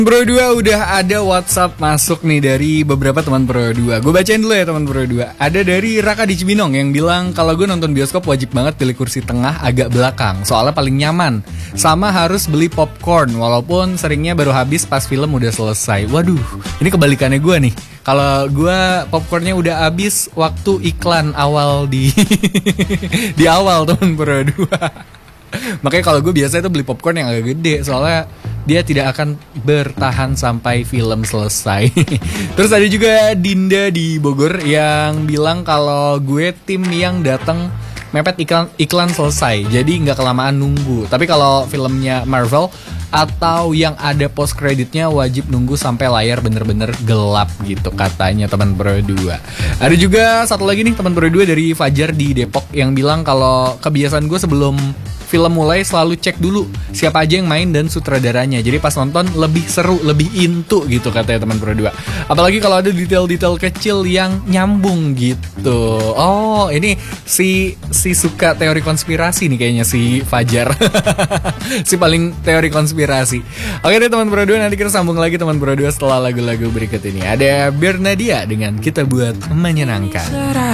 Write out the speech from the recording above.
Pro 2 udah ada WhatsApp masuk nih dari beberapa teman Pro 2. Gue bacain dulu ya teman Pro 2. Ada dari Raka di Cibinong yang bilang kalau gue nonton bioskop wajib banget pilih kursi tengah agak belakang, soalnya paling nyaman. Sama harus beli popcorn walaupun seringnya baru habis pas film udah selesai. Waduh, ini kebalikannya gue nih. Kalau gue popcornnya udah habis waktu iklan awal di di awal teman Pro 2. Makanya kalau gue biasa itu beli popcorn yang agak gede, soalnya dia tidak akan bertahan sampai film selesai. Terus ada juga Dinda di Bogor yang bilang kalau gue tim yang datang mepet iklan selesai, jadi nggak kelamaan nunggu. Tapi kalau filmnya Marvel atau yang ada post kreditnya wajib nunggu sampai layar bener-bener gelap gitu katanya teman Pro 2. Ada juga satu lagi nih teman Pro 2 dari Fajar di Depok yang bilang kalau kebiasaan gue sebelum film mulai selalu cek dulu siapa aja yang main dan sutradaranya. Jadi pas nonton lebih seru, lebih into gitu katanya teman Pro 2. Apalagi kalau ada detail-detail kecil yang nyambung gitu. Oh, ini si suka teori konspirasi nih kayaknya si Fajar. Si paling teori konspirasi. Oke deh teman Pro 2, nanti kita sambung lagi teman Pro 2 setelah lagu-lagu berikut ini. Ada Bernadia dengan Kita Buat Menyenangkan.